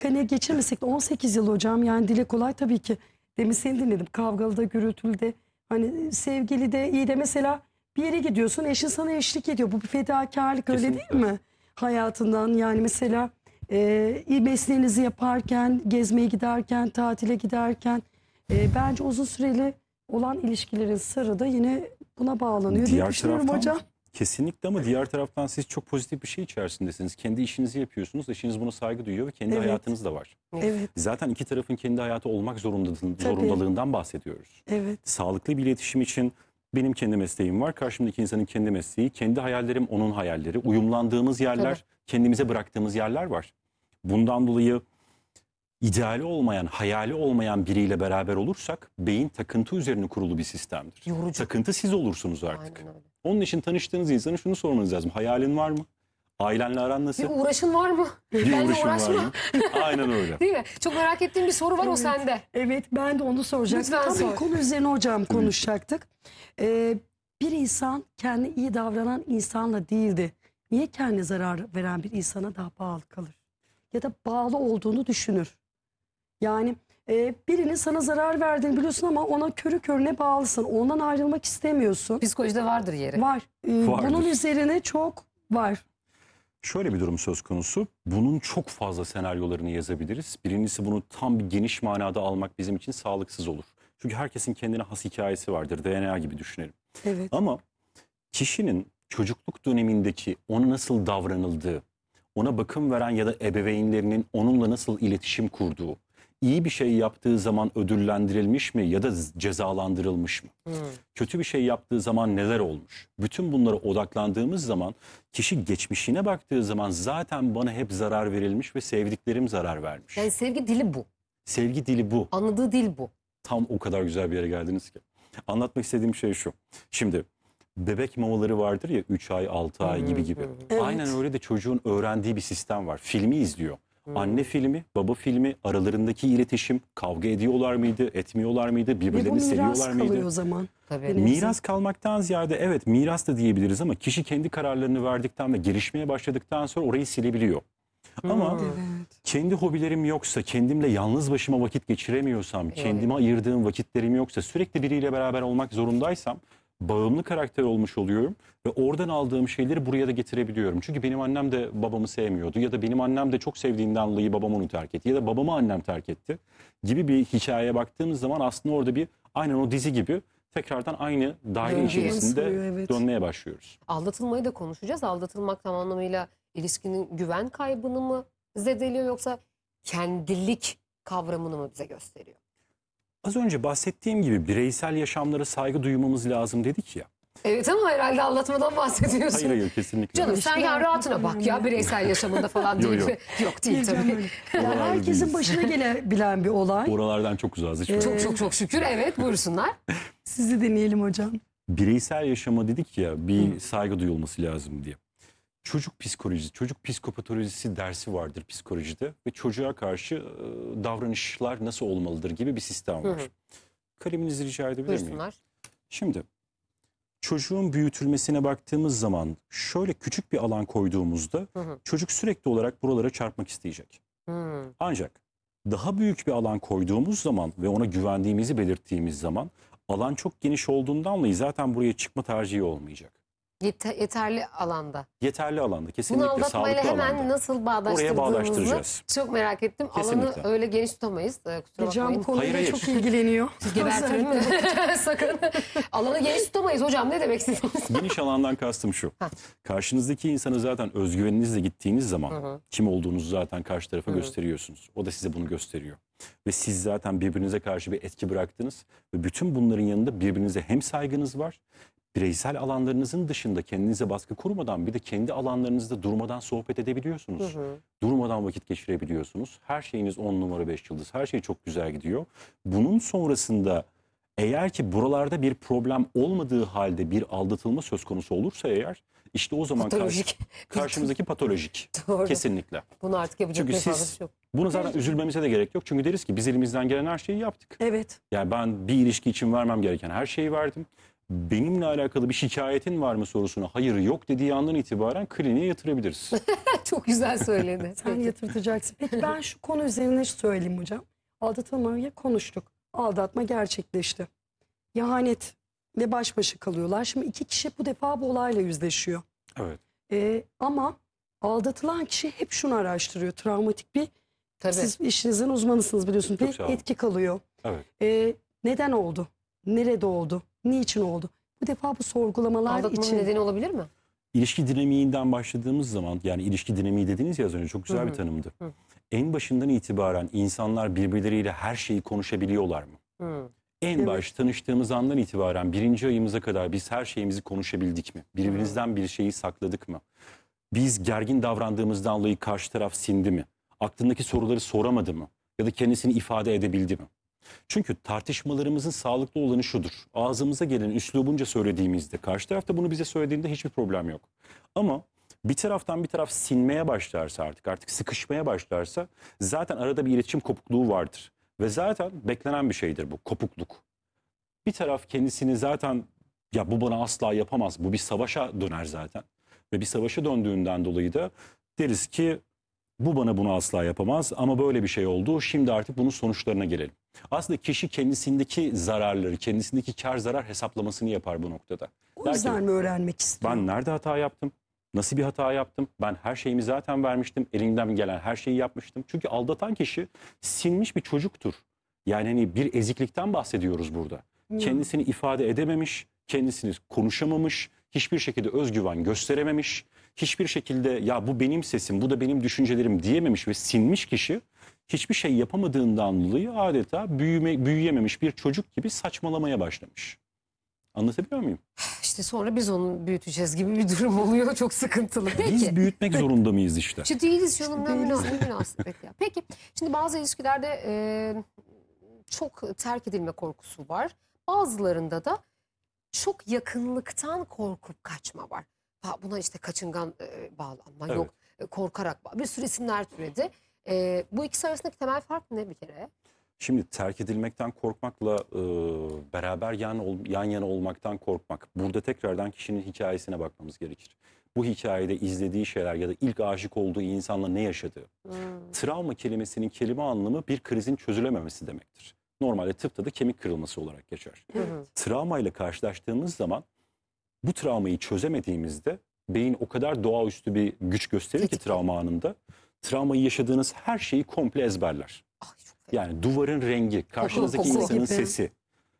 hani geçirmesek de 18 yıl hocam, yani dile kolay tabii ki. Demin seni dinledim, kavgalı da gürültülü de, hani sevgili de iyi de, mesela bir yere gidiyorsun, eşin sana eşlik ediyor. Bu bir fedakarlık, öyle Kesinlikle. değil mi? Hayatından, yani mesela mesleğinizi yaparken, gezmeye giderken, tatile giderken, bence uzun süreli olan ilişkilerin sırrı da yine buna bağlanıyor diye Diğer düşünüyorum taraftan hocam. kesinlikle, ama diğer taraftan siz çok pozitif bir şey içerisindesiniz. Kendi işinizi yapıyorsunuz. Eşiniz buna saygı duyuyor ve kendi Evet. hayatınız da var. Evet, Zaten iki tarafın kendi hayatı olmak tabii. zorundalığından bahsediyoruz. Evet, Sağlıklı bir iletişim için benim kendi mesleğim var. Karşımdaki insanın kendi mesleği, kendi hayallerim onun hayalleri. Uyumlandığımız yerler, kendimize bıraktığımız yerler var. Bundan dolayı ideali olmayan, hayali olmayan biriyle beraber olursak beyin takıntı üzerine kurulu bir sistemdir. Yorucu. Takıntı siz olursunuz artık. Aynen öyle. Onun için tanıştığınız insana şunu sormanız lazım. Hayalin var mı? Ailenle aran nasıl? Bir uğraşın var mı? Bir Benle uğraşın var uğraşma. mı? Aynen öyle. Değil mi? Çok merak ettiğim bir soru var, o sende. evet, ben de onu soracaktım. Lütfen Tabii sor. konu üzerine hocam konuşacaktık. Bir insan kendi iyi davranan insanla değildi. Niye kendi zarar veren bir insana daha bağlı kalır? Ya da bağlı olduğunu düşünür. Yani birinin sana zarar verdiğini biliyorsun ama ona körü körüne bağlısın. Ondan ayrılmak istemiyorsun. Psikolojide vardır yeri. Var. Vardır. Bunun üzerine çok var. Şöyle bir durum söz konusu. Bunun çok fazla senaryolarını yazabiliriz. Birincisi, bunu tam bir geniş manada almak bizim için sağlıksız olur. Çünkü herkesin kendine has hikayesi vardır. DNA gibi düşünelim. Evet. Ama kişinin çocukluk dönemindeki ona nasıl davranıldığı, ona bakım veren ya da ebeveynlerinin onunla nasıl iletişim kurduğu, iyi bir şey yaptığı zaman ödüllendirilmiş mi ya da cezalandırılmış mı? Kötü bir şey yaptığı zaman neler olmuş? Bütün bunlara odaklandığımız zaman kişi geçmişine baktığı zaman zaten bana hep zarar verilmiş ve sevdiklerim zarar vermiş. Yani sevgi dili bu. Sevgi dili bu. Anladığı dil bu. Tam o kadar güzel bir yere geldiniz ki. Anlatmak istediğim şey şu. Şimdi bebek mamaları vardır ya, 3 ay 6 ay gibi. Evet. Aynen öyle de çocuğun öğrendiği bir sistem var. Filmi izliyor. Anne filmi, baba filmi, aralarındaki iletişim, kavga ediyorlar mıydı, etmiyorlar mıydı, Ve bu birbirlerini miras seviyorlar kalıyor mıydı? o zaman. Tabii. Benim Miras kalmaktan ziyade, evet, miras da diyebiliriz ama kişi kendi kararlarını verdikten ve gelişmeye başladıktan sonra orayı silebiliyor. Ama Evet. kendi hobilerim yoksa, kendimle yalnız başıma vakit geçiremiyorsam, kendime ayırdığım vakitlerim yoksa, sürekli biriyle beraber olmak zorundaysam bağımlı karakter olmuş oluyorum ve oradan aldığım şeyleri buraya da getirebiliyorum. Çünkü benim annem de babamı sevmiyordu ya da benim annem de çok sevdiğinden dolayı babam onu terk etti ya da babamı annem terk etti gibi bir hikayeye baktığımız zaman aslında orada bir, aynen o dizi gibi, tekrardan aynı daire Döngü içerisinde yansıyor, evet. dönmeye başlıyoruz. Aldatılmayı da konuşacağız. Aldatılmak tam anlamıyla ilişkinin güven kaybını mı zedeliyor, yoksa kendilik kavramını mı bize gösteriyor? Az önce bahsettiğim gibi bireysel yaşamlara saygı duymamız lazım dedik ya. Evet, ama herhalde aldatmadan bahsediyorsun. Hayır hayır, kesinlikle. Canım sen ya rahatına bak ya, bireysel yaşamında falan Yo, değil yo. mi? Yok değil Diyeceğim tabii. öyle. Ya Oralarda herkesin değiliz. başına gelebilen bir olay. Oralardan çok uzağız. Hiç Çok çok çok şükür, evet, buyursunlar. Sizi dinleyelim hocam. bireysel yaşama dedik ya, bir saygı duyulması lazım diye. Çocuk psikolojisi, çocuk psikopatolojisi dersi vardır psikolojide ve çocuğa karşı davranışlar nasıl olmalıdır gibi bir sistem var. Kaleminizi rica edebilir miyim? Buyursunlar. Şimdi çocuğun büyütülmesine baktığımız zaman şöyle küçük bir alan koyduğumuzda çocuk sürekli olarak buralara çarpmak isteyecek. Ancak daha büyük bir alan koyduğumuz zaman ve ona güvendiğimizi belirttiğimiz zaman alan çok geniş olduğundan dolayı zaten buraya çıkma tercihi olmayacak. Yeterli alanda. Yeterli alanda, Bunu kesinlikle aldatmayla sağlıklı hemen alanda. nasıl bağdaştırdığımızı bağdaştıracağız. çok merak ettim. Kesinlikle. Alanı öyle geniş tutamayız. Kusura Hocam bu bakmayın. konuyla Hayır, çok ilgileniyor. Gebertirim mi? Sakın. Alanı geniş tutamayız hocam. Ne demek istediniz? Geniş alandan kastım şu. Karşınızdaki insana zaten özgüveninizle gittiğiniz zaman kim olduğunuzu zaten karşı tarafa gösteriyorsunuz. O da size bunu gösteriyor. Ve siz zaten birbirinize karşı bir etki bıraktınız. Ve bütün bunların yanında birbirinize hem saygınız var, bireysel alanlarınızın dışında kendinize baskı kurmadan bir de kendi alanlarınızda durmadan sohbet edebiliyorsunuz. Durmadan vakit geçirebiliyorsunuz. Her şeyiniz 10 numara 5 yıldız. Her şey çok güzel gidiyor. Bunun sonrasında eğer ki buralarda bir problem olmadığı halde bir aldatılma söz konusu olursa eğer, işte o zaman Patolojik. karşımızdaki patolojik. Doğru. Kesinlikle. Bunu artık yapacak Çünkü bir fazla siz şey yok. buna zaten üzülmemize de gerek yok. Çünkü deriz ki biz elimizden gelen her şeyi yaptık. Evet. Yani ben bir ilişki için vermem gereken her şeyi verdim. benimle alakalı bir şikayetin var mı sorusuna hayır yok dediği andan itibaren kliniğe yatırabiliriz. Çok güzel söyledi. Sen yatırtacaksın. Peki ben şu konu üzerine söyleyeyim hocam. Aldatılmayı konuştuk. Aldatma gerçekleşti. İhanetle baş başa kalıyorlar. Şimdi iki kişi bu defa bu olayla yüzleşiyor. Evet. Ama aldatılan kişi hep şunu araştırıyor. Travmatik bir, Tabii. siz işinizin uzmanısınız biliyorsunuz. Çok Bir sağ olun. etki kalıyor. Evet. Neden oldu? Nerede oldu? Niçin oldu? Bu defa bu sorgulamalar Aldatmanın için. nedeni olabilir mi? İlişki dinamiğinden başladığımız zaman, yani ilişki dinamiği dediniz ya az önce, çok güzel bir tanımdı. En başından itibaren insanlar birbirleriyle her şeyi konuşabiliyorlar mı? En Evet. baş tanıştığımız andan itibaren birinci ayımıza kadar biz her şeyimizi konuşabildik mi? Birbirimizden bir şeyi sakladık mı? Biz gergin davrandığımızdan dolayı karşı taraf sindi mi? Aklındaki soruları soramadı mı? Ya da kendisini ifade edebildi mi? Çünkü tartışmalarımızın sağlıklı olanı şudur. Ağzımıza gelen üslubunca söylediğimizde, karşı tarafta bunu bize söylediğinde hiçbir problem yok. Ama bir taraftan bir taraf sinmeye başlarsa, artık sıkışmaya başlarsa zaten arada bir iletişim kopukluğu vardır. Ve zaten beklenen bir şeydir bu kopukluk. Bir taraf kendisini zaten ya bu bana asla yapamaz, bu bir savaşa döner zaten. Ve bir savaşa döndüğünden dolayı da deriz ki bu bana bunu asla yapamaz ama böyle bir şey oldu. Şimdi artık bunun sonuçlarına gelelim. Aslında kişi kendisindeki zararları, kendisindeki kar zarar hesaplamasını yapar bu noktada. O Der ki, yüzden mi öğrenmek istiyor? ben nerede hata yaptım? Nasıl bir hata yaptım? Ben her şeyimi zaten vermiştim. Elimden gelen her şeyi yapmıştım. Çünkü aldatan kişi sinmiş bir çocuktur. Yani hani bir eziklikten bahsediyoruz burada. Kendisini ifade edememiş, kendisini konuşamamış, hiçbir şekilde özgüven gösterememiş, hiçbir şekilde ya bu benim sesim, bu da benim düşüncelerim diyememiş ve sinmiş kişi hiçbir şey yapamadığından dolayı adeta büyüyememiş bir çocuk gibi saçmalamaya başlamış. Anlatabiliyor muyum? İşte sonra biz onu büyüteceğiz gibi bir durum oluyor. Çok sıkıntılı. Peki. Biz büyütmek zorunda mıyız işte? İşte değiliz canım. Ne değiliz. münasebet ya. Peki şimdi bazı ilişkilerde çok terk edilme korkusu var. Bazılarında da çok yakınlıktan korkup kaçma var. Buna işte kaçıngan bağlanma, Evet. yok korkarak bir sürü isimler türedi. Bu ikisi arasındaki temel fark ne bir kere? Şimdi terk edilmekten korkmakla beraber yan yana olmaktan korkmak. Burada tekrardan kişinin hikayesine bakmamız gerekir. Bu hikayede izlediği şeyler ya da ilk aşık olduğu insanla ne yaşadığı. Travma kelimesinin kelime anlamı bir krizin çözülememesi demektir. Normalde tıpta da kemik kırılması olarak geçer. Travmayla karşılaştığımız zaman bu travmayı çözemediğimizde beyin o kadar doğaüstü bir güç gösterir ki Tetikler. travma anında. Travmayı yaşadığınız her şeyi komple ezberler. Ay çok fena. Yani duvarın rengi, karşınızdaki koku insanın gibi. sesi,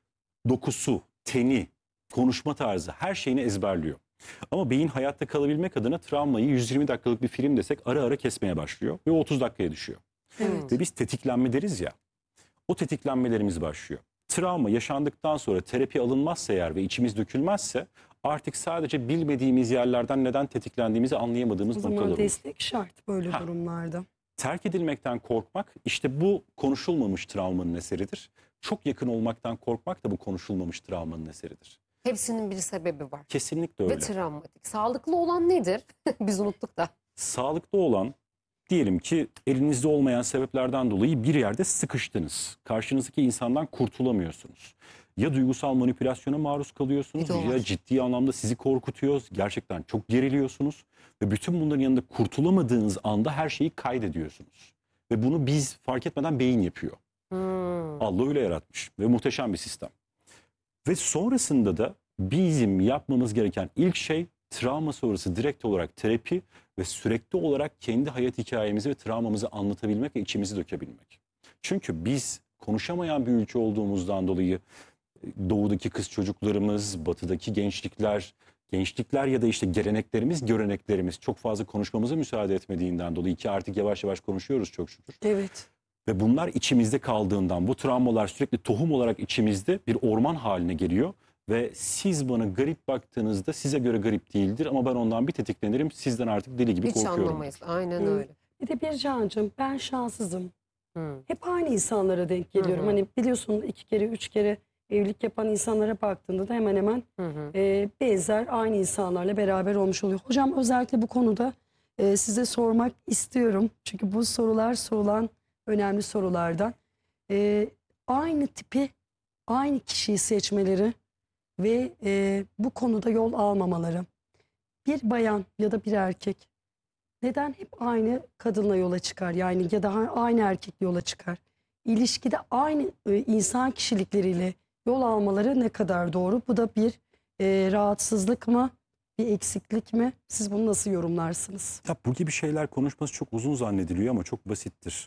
dokusu, teni, konuşma tarzı her şeyini ezberliyor. Ama beyin hayatta kalabilmek adına travmayı 120 dakikalık bir film desek ara ara kesmeye başlıyor ve 30 dakikaya düşüyor. Evet. Ve biz tetiklenme deriz ya, o tetiklenmelerimiz başlıyor. Travma yaşandıktan sonra terapi alınmazsa eğer ve içimiz dökülmezse artık sadece bilmediğimiz yerlerden neden tetiklendiğimizi anlayamadığımız O noktalar zaman olur. destek şart böyle durumlarda. Terk edilmekten korkmak işte bu konuşulmamış travmanın eseridir. Çok yakın olmaktan korkmak da bu konuşulmamış travmanın eseridir. Hepsinin bir sebebi var. Kesinlikle öyle. Ve travmatik. Sağlıklı olan nedir? Biz unuttuk da. Sağlıklı olan diyelim ki elinizde olmayan sebeplerden dolayı bir yerde sıkıştınız. Karşınızdaki insandan kurtulamıyorsunuz. Ya duygusal manipülasyona maruz kalıyorsunuz Bir de o var. ya ciddi anlamda sizi korkutuyor. Gerçekten çok geriliyorsunuz. Ve bütün bunların yanında kurtulamadığınız anda her şeyi kaydediyorsunuz. Ve bunu biz fark etmeden beyin yapıyor. Allah öyle yaratmış ve muhteşem bir sistem. Ve sonrasında da bizim yapmamız gereken ilk şey travma sonrası direkt olarak terapi ve sürekli olarak kendi hayat hikayemizi ve travmamızı anlatabilmek ve içimizi dökebilmek. Çünkü biz konuşamayan bir ülke olduğumuzdan dolayı doğudaki kız çocuklarımız, batıdaki gençlikler ya da işte geleneklerimiz, göreneklerimiz çok fazla konuşmamıza müsaade etmediğinden dolayı ki artık yavaş yavaş konuşuyoruz çok şükür. Evet. Ve bunlar içimizde kaldığından bu travmalar sürekli tohum olarak içimizde bir orman haline geliyor. Ve siz bana garip baktığınızda size göre garip değildir ama ben ondan bir tetiklenirim. Sizden artık deli gibi Hiç korkuyorum. anlamayız. Aynen Hı. öyle. Bir de Bircancığım ben şanssızım. Hı. Hep aynı insanlara denk geliyorum. Hı hı. Hani biliyorsun 2 kere 3 kere evlilik yapan insanlara baktığında da hemen hemen Hı hı. benzer aynı insanlarla beraber olmuş oluyor. Hocam özellikle bu konuda size sormak istiyorum. Çünkü bu sorular sorulan önemli sorulardan. Aynı tipi, aynı kişiyi seçmeleri ve bu konuda yol almamaları. Bir bayan ya da bir erkek neden hep aynı kadınla yola çıkar? Yani ya da aynı erkekle yola çıkar? İlişkide aynı insan kişilikleriyle yol almaları ne kadar doğru? Bu da bir rahatsızlık mı? Bir eksiklik mi? Siz bunu nasıl yorumlarsınız? Ya bu gibi şeyler konuşması çok uzun zannediliyor ama çok basittir.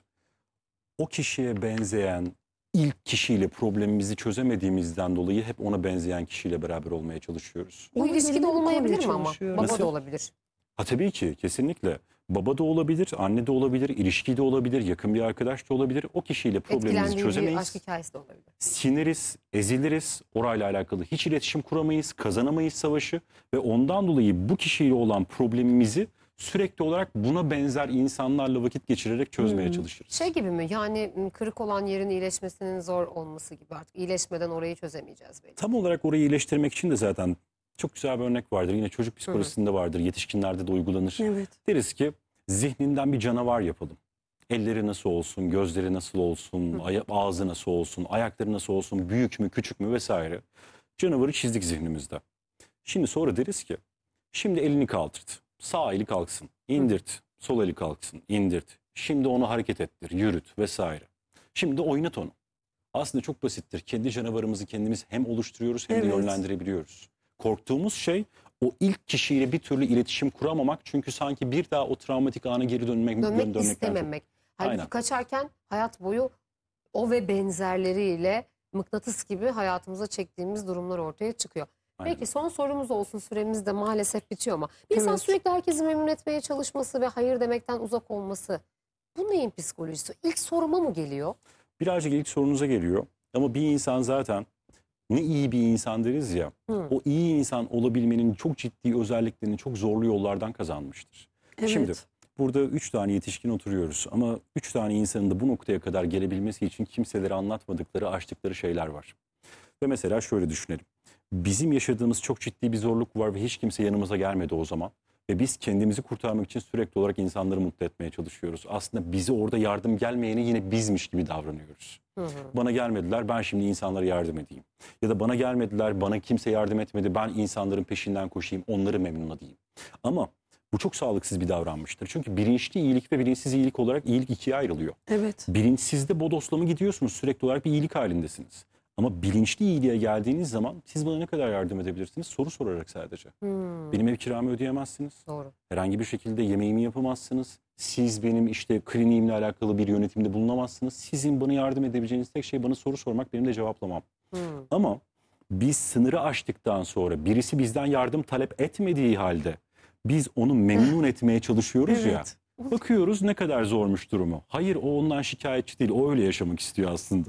O kişiye benzeyen ilk kişiyle problemimizi çözemediğimizden dolayı hep ona benzeyen kişiyle beraber olmaya çalışıyoruz. Bu Onun ilişkide yerine bu olmayabilir mi konuya ama? çalışıyoruz. Baba Nasıl? da olabilir. Ha tabii ki kesinlikle. Baba da olabilir, anne de olabilir, ilişki de olabilir, yakın bir arkadaş da olabilir. O kişiyle problemimizi Etkilendiği bir çözemeyiz. aşk hikayesi de olabilir. Siniriz, eziliriz, orayla alakalı hiç iletişim kuramayız, kazanamayız savaşı ve ondan dolayı bu kişiyle olan problemimizi sürekli olarak buna benzer insanlarla vakit geçirerek çözmeye çalışırız. Şey gibi mi? Yani kırık olan yerin iyileşmesinin zor olması gibi artık. İyileşmeden orayı çözemeyeceğiz belki. Tam olarak orayı iyileştirmek için de zaten çok güzel bir örnek vardır. Yine çocuk psikolojisinde vardır, yetişkinlerde de uygulanır. Evet. Deriz ki zihninden bir canavar yapalım. Elleri nasıl olsun, gözleri nasıl olsun, ağzı nasıl olsun, ayakları nasıl olsun, büyük mü, küçük mü vesaire. Canavarı çizdik zihnimizde. Şimdi sonra deriz ki, şimdi elini kaldırt. Sağ eli kalksın, indirt. Sol eli kalksın, indirt. Şimdi onu hareket ettir, yürüt vesaire. Şimdi oynat onu. Aslında çok basittir. Kendi canavarımızı kendimiz hem oluşturuyoruz hem de Evet. yönlendirebiliyoruz. Korktuğumuz şey o ilk kişiyle bir türlü iletişim kuramamak. Çünkü sanki bir daha o travmatik ana geri Dönmek dönmekten çok. istememek. Halbuki Aynen. kaçarken hayat boyu o ve benzerleriyle mıknatıs gibi hayatımıza çektiğimiz durumlar ortaya çıkıyor. Aynen. Peki son sorumuz olsun, süremiz de maalesef bitiyor ama bir insan Evet. sürekli herkesi memnun etmeye çalışması ve hayır demekten uzak olması, bu neyin psikolojisi? İlk soruma mı geliyor? Birazcık ilk sorunuza geliyor. Ama bir insan zaten ne iyi bir insan deriz ya. O iyi insan olabilmenin çok ciddi özelliklerini çok zorlu yollardan kazanmıştır. Evet. Şimdi burada 3 tane yetişkin oturuyoruz ama 3 tane insanın da bu noktaya kadar gelebilmesi için kimselere anlatmadıkları, açtıkları şeyler var. Ve mesela şöyle düşünelim. Bizim yaşadığımız çok ciddi bir zorluk var ve hiç kimse yanımıza gelmedi o zaman. Ve biz kendimizi kurtarmak için sürekli olarak insanları mutlu etmeye çalışıyoruz. Aslında bize orada yardım gelmeyene yine bizmiş gibi davranıyoruz. Bana gelmediler, ben şimdi insanlara yardım edeyim. Ya da bana gelmediler, bana kimse yardım etmedi, ben insanların peşinden koşayım, onları memnun edeyim. Ama bu çok sağlıksız bir davranmıştır. Çünkü bilinçli iyilik ve bilinçsiz iyilik olarak iyilik ikiye ayrılıyor. Evet. Bilinçsizde bodoslama gidiyorsunuz, sürekli olarak bir iyilik halindesiniz. Ama bilinçli iyiliğe geldiğiniz zaman siz bana ne kadar yardım edebilirsiniz? Soru sorarak sadece. Benim ev kiramı ödeyemezsiniz. Doğru. Herhangi bir şekilde yemeğimi yapamazsınız. Siz benim işte kliniğimle alakalı bir yönetimde bulunamazsınız. Sizin bana yardım edebileceğiniz tek şey bana soru sormak, benim de cevaplamam. Ama biz sınırı aştıktan sonra birisi bizden yardım talep etmediği halde biz onu memnun etmeye çalışıyoruz ya. Evet. Bakıyoruz ne kadar zormuş durumu. Hayır, o ondan şikayetçi değil. O öyle yaşamak istiyor aslında.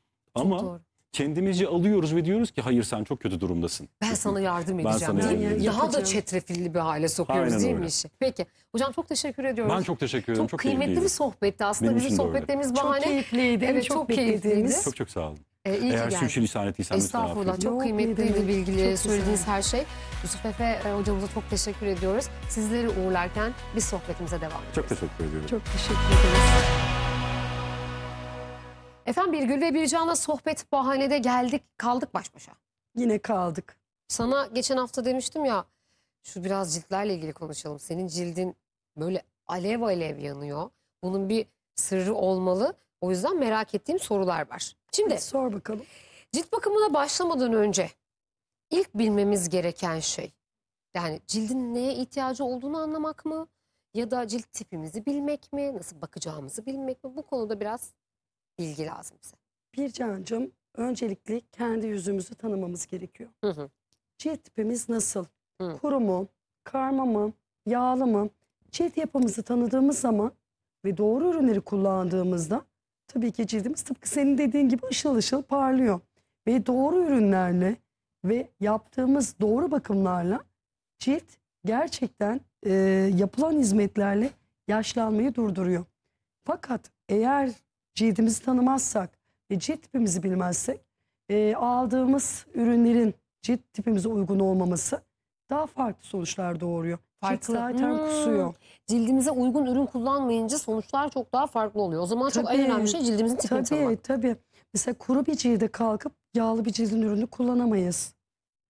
Ama doğru. kendimizce alıyoruz ve diyoruz ki hayır, sen çok kötü durumdasın. Ben sana yardım Ben edeceğim. sana Değil yardım mi? edeceğim. Daha da Yapacağım. çetrefilli bir hale sokuyoruz Aynen değil mi öyle. işi? Peki. Hocam çok teşekkür ediyoruz. Ben çok teşekkür ederim. Çok Çok kıymetli bir keyifliydi. sohbetti. Aslında Benim bizim için de öyle. sohbetlerimiz Çok bahane. keyifliydi. Evet, çok çok beklediğimiz. keyifliydi. Çok çok sağ olun. İyi ki Eğer geldin. sürçülisan ettiysem lütfen Estağfurullah. affedin. Çok Yok, ne kıymetliydi demek. bilgileri, Çok söylediğiniz güzel. her şey. Yusuf Efe hocamıza çok teşekkür ediyoruz. Sizleri uğurlarken biz sohbetimize devam ediyoruz. Çok teşekkür ediyorum. Çok teşekkür ederiz. Efendim Birgül ve Bircan'la sohbet bahanede geldik, kaldık baş başa. Yine kaldık. Sana geçen hafta demiştim ya, şu biraz ciltlerle ilgili konuşalım. Senin cildin böyle alev alev yanıyor. Bunun bir sırrı olmalı. O yüzden merak ettiğim sorular var. Şimdi Hadi sor bakalım. cilt bakımına başlamadan önce ilk bilmemiz gereken şey, yani cildin neye ihtiyacı olduğunu anlamak mı? Ya da cilt tipimizi bilmek mi? Nasıl bakacağımızı bilmek mi? Bu konuda biraz bilgi lazım bize. Bircancığım, öncelikle kendi yüzümüzü tanımamız gerekiyor. Hı hı. Cilt tipimiz nasıl? Hı. Kuru mu? Karma mı? Yağlı mı? Cilt yapımızı tanıdığımız zaman ve doğru ürünleri kullandığımızda tabii ki cildimiz tıpkı senin dediğin gibi ışıl ışıl parlıyor. Ve doğru ürünlerle ve yaptığımız doğru bakımlarla cilt gerçekten yapılan hizmetlerle yaşlanmayı durduruyor. Fakat eğer cildimizi tanımazsak ve cilt tipimizi bilmezsek aldığımız ürünlerin cilt tipimize uygun olmaması daha farklı sonuçlar doğuruyor. Cilt Farklı. zaten kusuyor. Cildimize uygun ürün kullanmayınca sonuçlar çok daha farklı oluyor. O zaman çok en Tabii. önemli şey cildimizin tipini tanımak. Tabii. Mesela kuru bir cilde kalkıp yağlı bir cildin ürünü kullanamayız.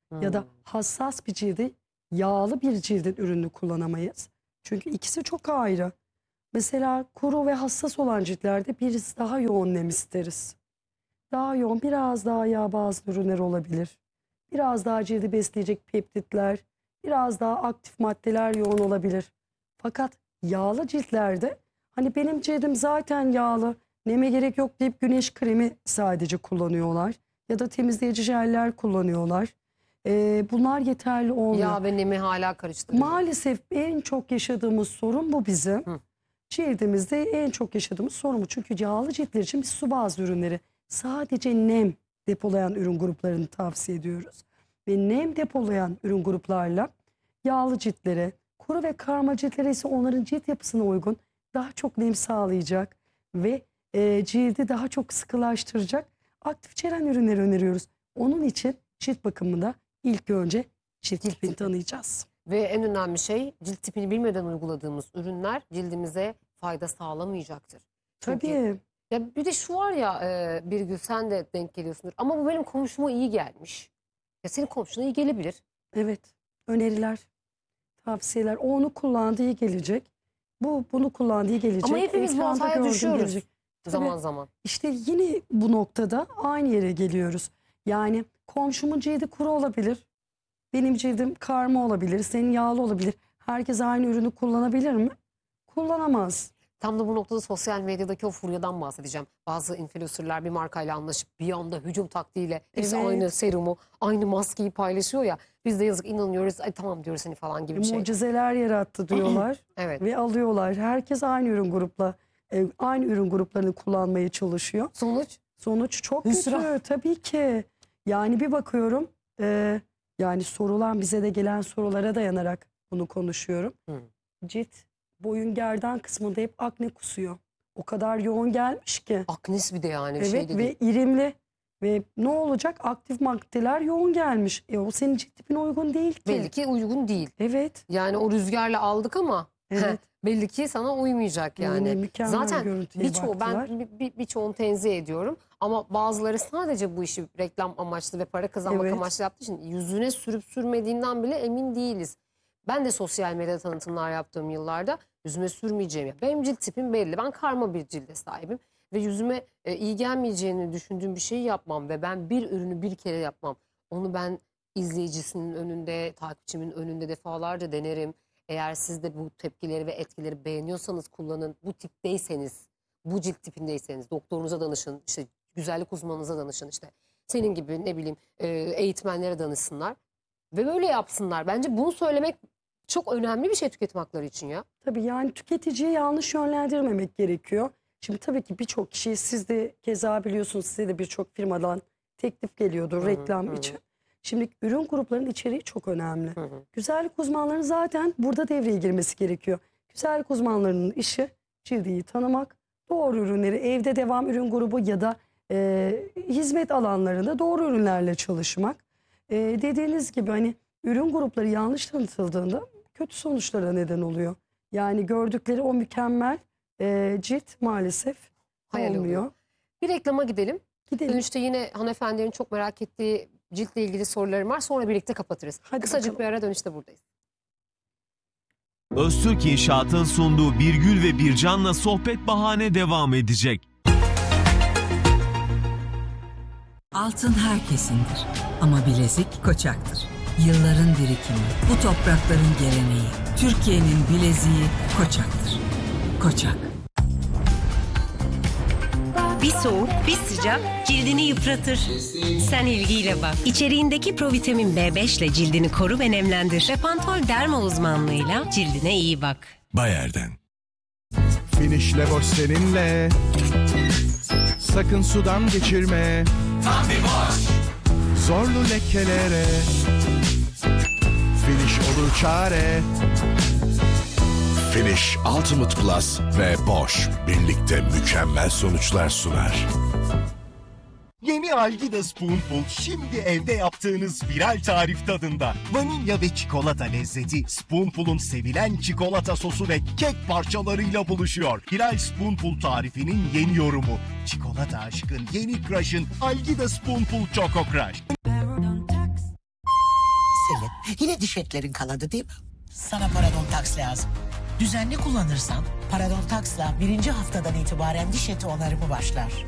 ya da hassas bir cildi yağlı bir cildin ürününü kullanamayız. Çünkü ikisi çok ayrı. Mesela kuru ve hassas olan ciltlerde biz daha yoğun nem isteriz. Daha yoğun, biraz daha yağ bazlı ürünler olabilir. Biraz daha cildi besleyecek peptitler, biraz daha aktif maddeler yoğun olabilir. Fakat yağlı ciltlerde hani benim cildim zaten yağlı, neme gerek yok deyip güneş kremi sadece kullanıyorlar. Ya da temizleyici jeller kullanıyorlar. Bunlar yeterli olmuyor. Yağ ve nemi hala karıştırıyor. Maalesef en çok yaşadığımız sorun bu bizim. Hı. Cildimizde en çok yaşadığımız sorun bu. Çünkü yağlı ciltler için biz su bazlı ürünleri sadece nem depolayan ürün gruplarını tavsiye ediyoruz. Ve nem depolayan ürün gruplarla yağlı ciltlere, kuru ve karma ciltlere ise onların cilt yapısına uygun daha çok nem sağlayacak ve cildi daha çok sıkılaştıracak aktif içeren ürünleri öneriyoruz. Onun için cilt bakımında ilk önce cilt tipini tanıyacağız. Ve en önemli şey, cilt tipini bilmeden uyguladığımız ürünler cildimize fayda sağlamayacaktır. Çünkü Tabii. ya bir de şu var ya, Birgül, sen de denk geliyorsundur. Ama bu benim komşuma iyi gelmiş. Ya senin komşuna iyi gelebilir. Evet. Öneriler, tavsiyeler. O onu kullandığı iyi gelecek. Bu bunu kullandığı iyi gelecek. Ama hepimiz bu Ekranda hataya gördüğüm düşüyoruz gelecek. zaman zaman. İşte yine bu noktada aynı yere geliyoruz. Yani komşumun cildi kuru olabilir. Benim cildim karma olabilir. Senin yağlı olabilir. Herkes aynı ürünü kullanabilir mi? Kullanamaz. Tam da bu noktada sosyal medyadaki o furyadan bahsedeceğim. Bazı influencerlar bir markayla anlaşıp bir anda hücum taktiğiyle hepsi Evet. aynı serumu, aynı maskeyi paylaşıyor ya. Biz de yazık inanıyoruz. Ay tamam diyoruz hani falan gibi bir şey. Mucizeler yarattı diyorlar Evet. ve alıyorlar. Herkes aynı ürün aynı ürün gruplarını kullanmaya çalışıyor. Sonuç çok Hüsran. kötü tabii ki. Yani bir bakıyorum yani sorulan bize de gelen sorulara dayanarak bunu konuşuyorum. Hı. Cilt boyun gerdan kısmında hep akne kusuyor. O kadar yoğun gelmiş ki. Aknis bir de yani. Evet şey de ve değil. irimli. Ve ne olacak? Aktif maddeler yoğun gelmiş. O senin cilt tipine uygun değil ki. Belli ki uygun değil. Evet. Yani o rüzgarla aldık ama Evet. belli ki sana uymayacak yani. Mükemmel Zaten görüntüye birçoğu, baktılar. ben birçoğunu tenzih ediyorum. Ama bazıları sadece bu işi reklam amaçlı ve para kazanmak Evet. amaçlı yaptığı için yüzüne sürüp sürmediğinden bile emin değiliz. Ben de sosyal medyada tanıtımlar yaptığım yıllarda yüzüme sürmeyeceğim. Benim cilt tipim belli. Ben karma bir cilde sahibim. Ve yüzüme iyi gelmeyeceğini düşündüğüm bir şeyi yapmam. Ve ben bir ürünü bir kere yapmam. Onu ben izleyicisinin önünde, takipçimin önünde defalarca denerim. Eğer siz de bu tepkileri ve etkileri beğeniyorsanız kullanın. Bu tipteyseniz, bu cilt tipindeyseniz doktorunuza danışın. İşte güzellik uzmanınıza danışın. İşte senin gibi ne bileyim eğitmenlere danışsınlar. Ve böyle yapsınlar. Bence bunu söylemek çok önemli bir şey tüketim hakları için ya. Tabii yani tüketiciyi yanlış yönlendirmemek gerekiyor. Şimdi tabii ki birçok kişi, siz de keza biliyorsunuz, size de birçok firmadan teklif geliyordur reklam için. Şimdi ürün gruplarının içeriği çok önemli. Güzellik uzmanlarının zaten burada devreye girmesi gerekiyor. Güzellik uzmanlarının işi cildiyi tanımak, doğru ürünleri evde devam ürün grubu ya da hizmet alanlarında doğru ürünlerle çalışmak. Dediğiniz gibi hani ürün grupları yanlış tanıtıldığında kötü sonuçlara neden oluyor. Yani gördükleri o mükemmel cilt maalesef Hayal olmuyor. oluyor. Bir reklama gidelim. Gidelim. Dönüşte yine hanımefendilerin çok merak ettiği ciltle ilgili sorularım var. Sonra birlikte kapatırız. Hadi Kısacık bakalım. bir ara, dönüşte buradayız. Öztürk İnşaat'ın sunduğu Birgül ve Bircan'la sohbet bahane devam edecek. Altın herkesindir ama bilezik Koçak'tır. Yılların birikimi, bu toprakların geleneği, Türkiye'nin bileziği Koçak'tır. Koçak. Bir soğuk, bir sıcak cildini yıpratır. Sen ilgiyle bak. İçeriğindeki provitamin B5 ile cildini koru ve nemlendir. Repantol derma uzmanlığıyla cildine iyi bak. Bayer'den. Finişle boş seninle. Sakın sudan geçirme. Zorlu lekelere. Finish olur çare. Finish Ultimate Plus ve Bosch birlikte mükemmel sonuçlar sunar. Yeni Algida Spoonful şimdi evde yaptığınız viral tarif tadında. Vanilya ve çikolata lezzeti Spoonful'un sevilen çikolata sosu ve kek parçalarıyla buluşuyor. Viral Spoonful tarifinin yeni yorumu. Çikolata aşkın yeni crush'ın Algida Spoonful Choco Crush. Yine diş etlerin kanadı değil mi? Sana Parodontax lazım. Düzenli kullanırsan Parodontax'la 1. haftadan itibaren diş eti onarımı başlar.